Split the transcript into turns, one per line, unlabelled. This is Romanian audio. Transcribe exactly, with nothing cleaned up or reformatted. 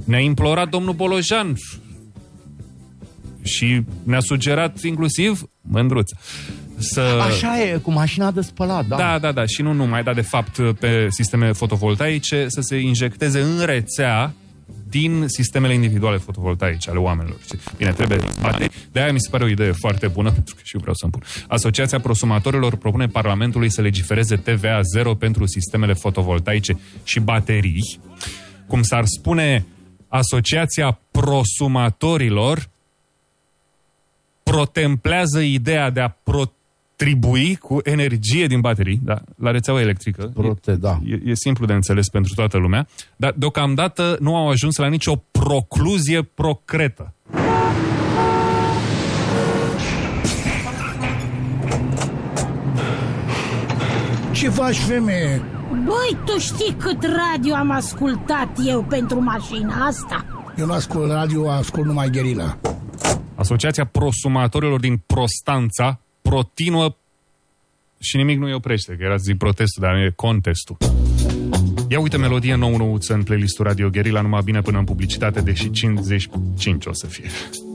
Ne-a implorat domnul Bolojan și ne-a sugerat inclusiv Mândruță să...
Așa e, cu mașina de spălat, da.
Da, da, da, și nu numai, dar de fapt pe sisteme fotovoltaice să se injecteze în rețea din sistemele individuale fotovoltaice ale oamenilor. Bine, trebuie baterii. De aia mi se pare o idee foarte bună, pentru că și eu vreau să-mi pun. Asociația Prosumatorilor propune Parlamentului să legifereze T V A zero pentru sistemele fotovoltaice și baterii. Cum s-ar spune, Asociația Prosumatorilor protemplează ideea de a protribui cu energie din baterii, da, la rețeaua electrică.
Prote, da.
E, e simplu de înțeles pentru toată lumea, dar deocamdată nu au ajuns la nicio procluzie procretă.
Ce faci, femeie?
Băi, tu știi cât radio am ascultat eu pentru mașina asta?
Eu nu ascult radio, ascult numai Gherila.
Asociația Prosumatorilor din Prostanța protinuă și nimic nu îi oprește, că era zi protestul, dar e contestul. Ia uite melodie nou-nouță în playlistul Radio Gherila, numai bine până în publicitate, deși cincizeci și cinci o să fie.